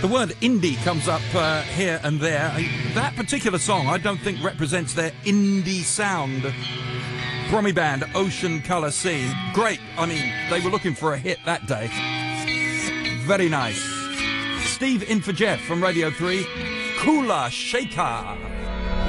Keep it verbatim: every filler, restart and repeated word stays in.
The word indie comes up uh, here and there. That particular song, I don't think represents their indie sound. Brummy band, Ocean Colour Scene. Great. I mean, they were looking for a hit that day. Very nice. Steve In for Jeff from Radio three. Kula Shaker.